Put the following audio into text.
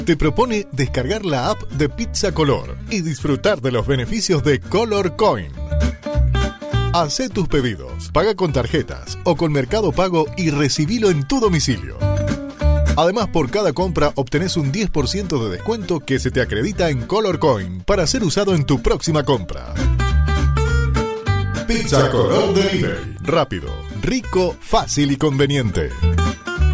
te propone descargar la app de Pizza Color y disfrutar de los beneficios de Color Coin. Hacé tus pedidos, paga con tarjetas o con Mercado Pago y recibilo en tu domicilio. Además, por cada compra obtenés un 10% de descuento que se te acredita en Color Coin para ser usado en tu próxima compra. Pizza Color Delivery. Rápido, rico, fácil y conveniente.